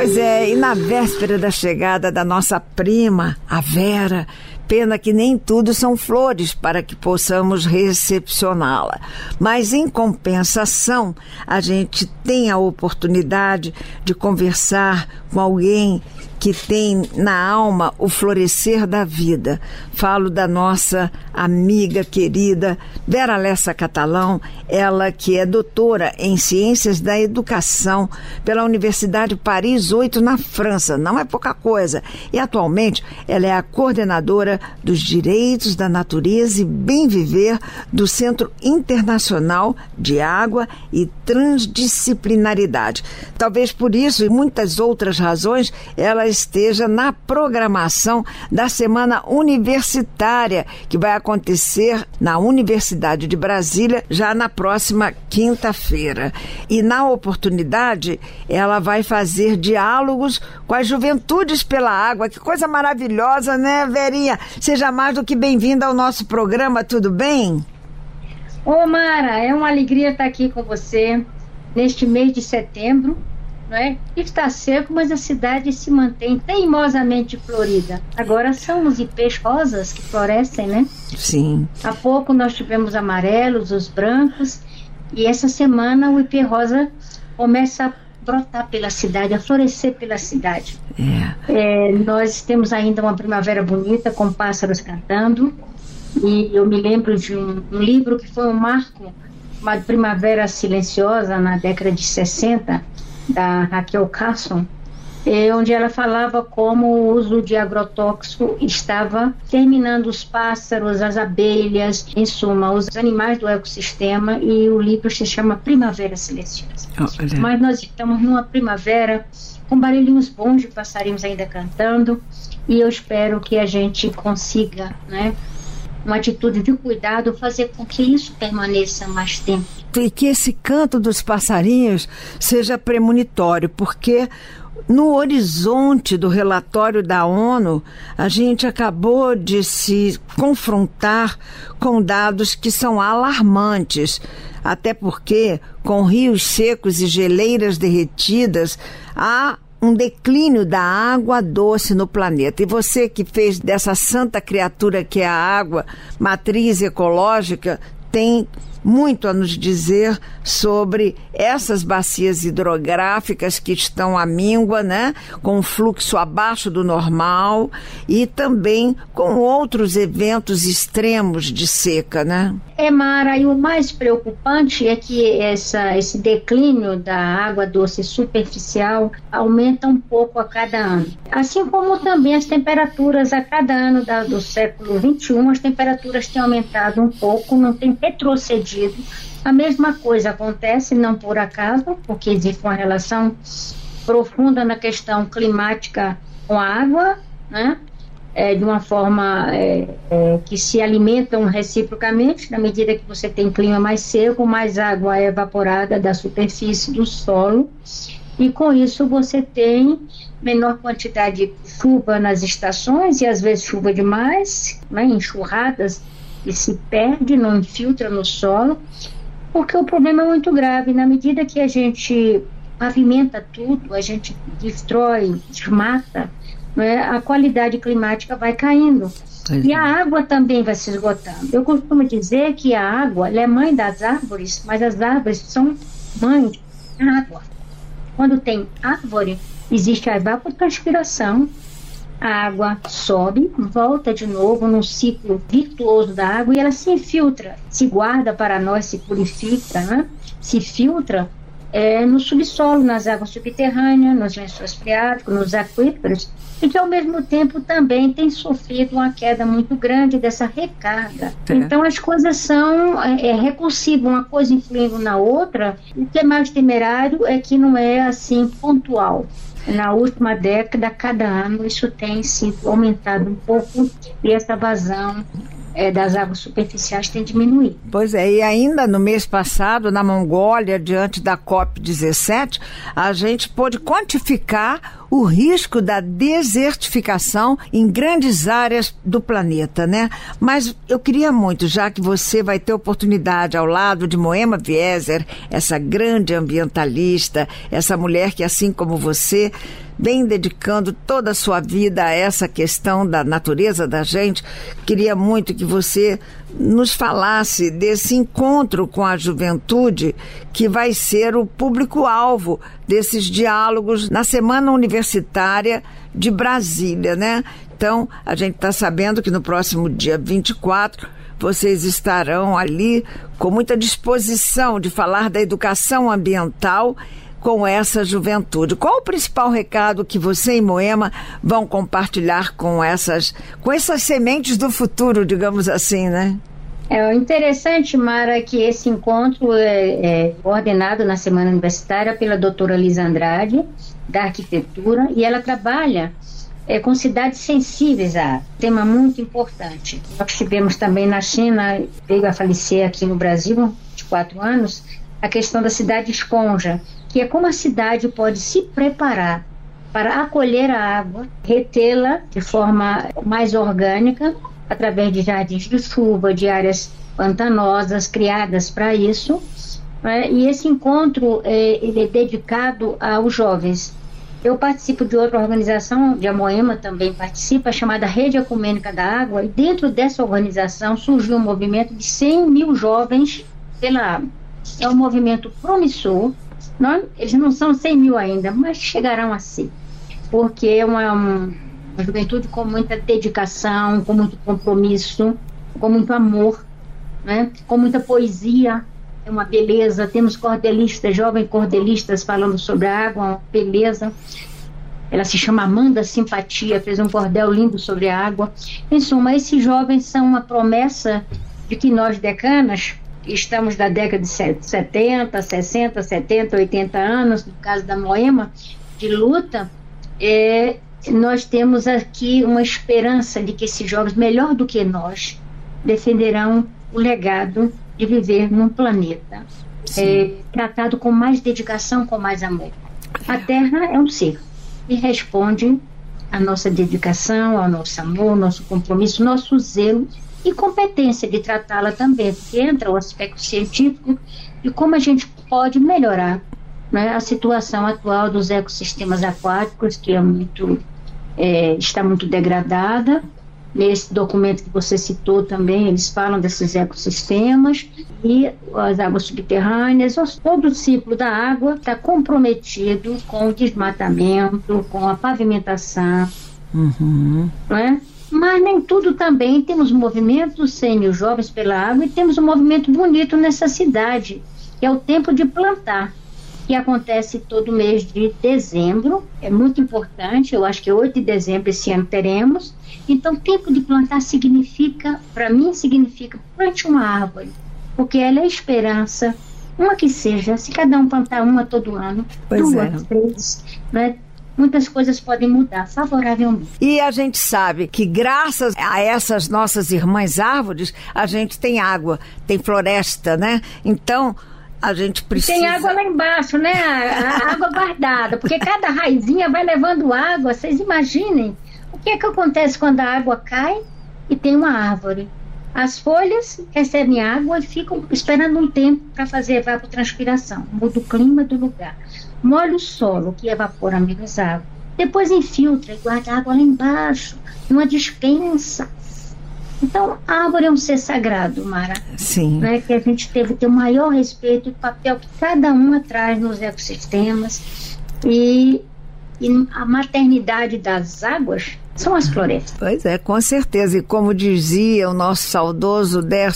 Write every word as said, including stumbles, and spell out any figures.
Pois é, e na véspera da chegada da nossa prima, a Vera, pena que nem tudo são flores para que possamos recepcioná-la. Mas, em compensação, a gente tem a oportunidade de conversar com alguém que tem na alma o florescer da vida. Falo da nossa amiga querida Vera Lessa Catalão, ela que é doutora em Ciências da Educação pela Universidade Paris oito, na França. Não é pouca coisa. E, atualmente, ela é a coordenadora dos Direitos da Natureza e Bem Viver do Centro Internacional de Água e Transdisciplinaridade. Talvez por isso e muitas outras razões, ela esteja na programação da Semana Universitária, que vai acontecer na Universidade de Brasília já na próxima quinta-feira. E, na oportunidade, ela vai fazer diálogos com as juventudes pela água. Que coisa maravilhosa, né, Verinha? Seja mais do que bem-vinda ao nosso programa, tudo bem? Ô, Mara, é uma alegria estar aqui com você neste mês de setembro, não é? Está seco, mas a cidade se mantém teimosamente florida. Agora são os ipês rosas que florescem, né? Sim. Há pouco nós tivemos amarelos, os brancos, e essa semana o ipê rosa começa a brotar pela cidade, a florescer pela cidade. É. É, nós temos ainda uma primavera bonita, com pássaros cantando, e eu me lembro de um, um livro que foi um marco, uma primavera silenciosa na década de sessenta, da Raquel Carson, eh, onde ela falava como o uso de agrotóxico estava terminando os pássaros, as abelhas, em suma, os animais do ecossistema, e o livro se chama Primavera Silenciosa. Oh, mas nós estamos numa primavera com barulhinhos bons de passarinhos ainda cantando, e eu espero que a gente consiga, né, uma atitude de cuidado, fazer com que isso permaneça mais tempo. E que esse canto dos passarinhos seja premonitório, porque no horizonte do relatório da ONU, a gente acabou de se confrontar com dados que são alarmantes, até porque, com rios secos e geleiras derretidas, há um declínio da água doce no planeta. E você que fez dessa santa criatura que é a água, matriz ecológica, tem muito a nos dizer sobre essas bacias hidrográficas que estão à míngua, né, com um fluxo abaixo do normal, e também com outros eventos extremos de seca, né? É, Mara, e o mais preocupante é que essa, esse declínio da água doce superficial aumenta um pouco a cada ano. Assim como também as temperaturas a cada ano da, do século vinte e um, as temperaturas têm aumentado um pouco, não tem retrocedido. A mesma coisa acontece, não por acaso, porque existe uma relação profunda na questão climática com a água, né? É, de uma forma é, é, que se alimentam reciprocamente. Na medida que você tem clima mais seco, mais água é evaporada da superfície do solo, e com isso você tem menor quantidade de chuva nas estações, e às vezes chuva demais, né, enxurradas, que se perde, não infiltra no solo, porque o problema é muito grave. Na medida que a gente pavimenta tudo, a gente destrói, desmata, né, a qualidade climática vai caindo. E a água também vai se esgotando. Eu costumo dizer que a água, ela é mãe das árvores, mas as árvores são mães da água. Quando tem árvore, existe a evapotranspiração, a água sobe, volta de novo num ciclo virtuoso da água, e ela se infiltra, se guarda para nós, se purifica, né? Se filtra é, no subsolo, nas águas subterrâneas, nos lençóis freáticos, nos aquíferos, e que ao mesmo tempo também tem sofrido uma queda muito grande dessa recarga. É. Então as coisas são é, é, recursivas, uma coisa influindo na outra. O que é mais temerário é que não é assim pontual. Na última década, cada ano, isso tem sido aumentado um pouco, e essa vazão é, das águas superficiais tem diminuído. Pois é, e ainda no mês passado, na Mongólia, diante da COP dezessete, a gente pôde quantificar o risco da desertificação em grandes áreas do planeta, né? Mas eu queria muito, já que você vai ter oportunidade ao lado de Moema Wieser, essa grande ambientalista, essa mulher que, assim como você, vem dedicando toda a sua vida a essa questão da natureza da gente, queria muito que você nos falasse desse encontro com a juventude que vai ser o público-alvo desses diálogos na Semana Universitária de Brasília, né? Então, a gente está sabendo que no próximo dia vinte e quatro vocês estarão ali com muita disposição de falar da educação ambiental com essa juventude. Qual o principal recado que você e Moema vão compartilhar com essas, com essas sementes do futuro, digamos assim, né? É interessante, Mara, que esse encontro é, é coordenado na Semana Universitária pela doutora Lisa Andrade, da Arquitetura, e ela trabalha é, com cidades sensíveis a tema muito importante. Nós tivemos também na China, veio a falecer aqui no Brasil, de quatro anos, a questão da cidade esponja, que é como a cidade pode se preparar para acolher a água, retê-la de forma mais orgânica, através de jardins de chuva, de áreas pantanosas criadas para isso. Né? E esse encontro é, ele é dedicado aos jovens. Eu participo de outra organização, de Moema também participa, chamada Rede Ecumênica da Água, e dentro dessa organização surgiu um movimento de cem mil jovens pela água. É um movimento promissor. Não, eles não são cem mil ainda, mas chegarão a ser, porque é uma, uma juventude com muita dedicação, com muito compromisso, com muito amor, né? Com muita poesia, é uma beleza. Temos cordelistas, jovens cordelistas falando sobre a água, uma beleza. Ela se chama Amanda Simpatia, fez um cordel lindo sobre a água. Em suma, esses jovens são uma promessa de que nós, decanas, estamos da década de setenta, sessenta, setenta, oitenta anos, no caso da Moema, de luta, é, nós temos aqui uma esperança de que esses jovens, melhor do que nós, defenderão o legado de viver num planeta é, tratado com mais dedicação, com mais amor. A Terra é um ser e responde à nossa dedicação, ao nosso amor, ao nosso compromisso, nosso zelo e competência de tratá-la também, porque entra o aspecto científico de como a gente pode melhorar, né, a situação atual dos ecossistemas aquáticos, que é muito, é, está muito degradada. Nesse documento que você citou também, eles falam desses ecossistemas e as águas subterrâneas, todo o ciclo da água está comprometido com o desmatamento, com a pavimentação, uhum. né? Mas nem tudo também. Temos um movimento cem mil jovens pela água e temos um movimento bonito nessa cidade, que é o Tempo de Plantar, que acontece todo mês de dezembro. É muito importante, eu acho que oito de dezembro esse ano teremos. Então, Tempo de Plantar significa, para mim, significa plante uma árvore, porque ela é esperança, uma que seja, se cada um plantar uma todo ano, pois duas, é. três, né? Muitas coisas podem mudar favoravelmente. E a gente sabe que graças a essas nossas irmãs árvores, a gente tem água, tem floresta, né? Então, a gente precisa... Tem água lá embaixo, né? A, a água guardada, porque cada raizinha vai levando água. Vocês imaginem o que é que acontece quando a água cai e tem uma árvore. As folhas recebem água e ficam esperando um tempo para fazer evapotranspiração. Muda o clima do lugar. Molha o solo, que evapora menos água. Depois infiltra e guarda água lá embaixo, numa despensa. Então, a árvore é um ser sagrado, Mara. Sim. Né, que a gente teve que ter o maior respeito do papel que cada uma traz nos ecossistemas. E, e a maternidade das águas são as florestas. Pois é, com certeza. E como dizia o nosso saudoso Décio